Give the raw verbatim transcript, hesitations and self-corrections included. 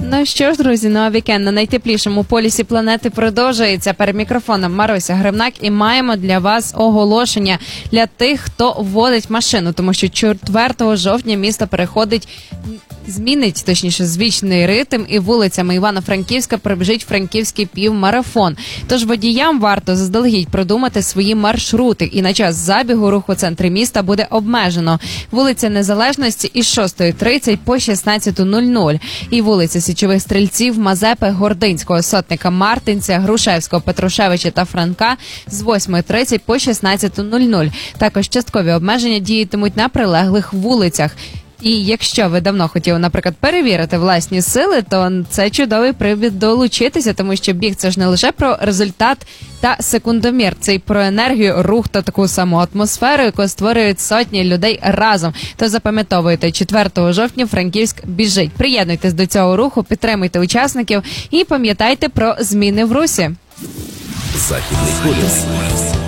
Ну що ж, друзі, ну а вікенд на найтеплішому полюсі планети продовжується. Перед мікрофоном Маруся Гримнак, і маємо для вас оголошення для тих, хто водить машину, тому що четвертого жовтня місто переходить, змінить, точніше, звичний ритм, і вулицями Івано-Франківська пробіжить франківський півмарафон. Тож водіям варто заздалегідь продумати свої маршрути, і на час забігу рух у центрі міста буде обмежено. Вулиця Незалежності із шостої тридцять по шістнадцята нуль нуль, і вулиця Січових Стрільців, Мазепи, Гординського, Сотника, Мартинця, Грушевського, Петрушевича та Франка з восьмої тридцять по шістнадцята нуль нуль. Також часткові обмеження діятимуть на прилеглих вулицях. І якщо ви давно хотіли, наприклад, перевірити власні сили, то це чудовий привід долучитися, тому що біг – це ж не лише про результат та секундомір, це й про енергію, рух та таку саму атмосферу, яку створюють сотні людей разом. То запам'ятовуйте, четвертого жовтня Франківськ біжить. Приєднуйтесь до цього руху, підтримуйте учасників і пам'ятайте про зміни в русі. Західний полюс.